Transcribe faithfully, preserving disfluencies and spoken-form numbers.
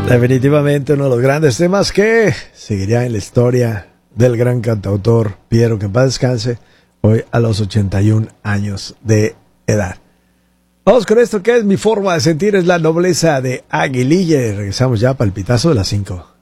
Definitivamente uno de los grandes temas que seguirá en la historia del gran cantautor Piero, que en paz descanse, hoy a los ochenta y un años de edad. Vamos con esto que es Mi forma de sentir, es la nobleza de Aguililla, y regresamos ya para el pitazo de las cinco.